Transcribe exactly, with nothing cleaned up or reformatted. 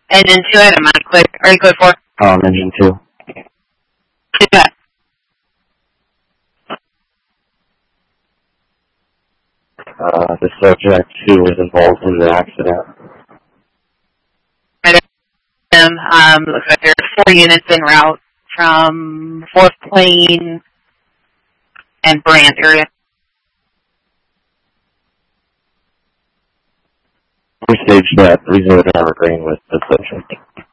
Engine two, item on quick. Are you clear for? Um, engine two. Do that. Uh, the subject who was involved in the accident. Um, looks like there's four units en route from fourth Plain and Brant area. We staged that Reserve Evergreen with the subject.